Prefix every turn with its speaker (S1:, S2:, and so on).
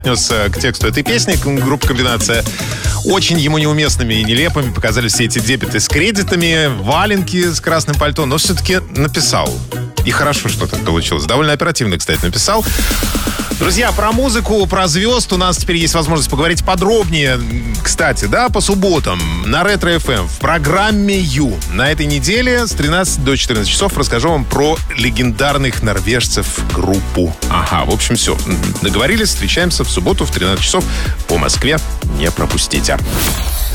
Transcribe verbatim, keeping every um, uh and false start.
S1: к тексту этой песни. Группа «Комбинация». Очень ему неуместными и нелепыми показались все эти дебеты с кредитами, валенки с красным пальто, но все-таки написал. И хорошо, что так получилось. Довольно оперативно, кстати, написал. Друзья, про музыку, про звезд у нас теперь есть возможность поговорить подробнее. Кстати, да, по субботам на Ретро эф эм в программе Ю на этой неделе с тринадцати до четырнадцати часов расскажу вам про легендарных норвежцев группу. Ага, в общем, все. Договорились, встречаемся в субботу в тринадцать часов по Москве. Не пропустите.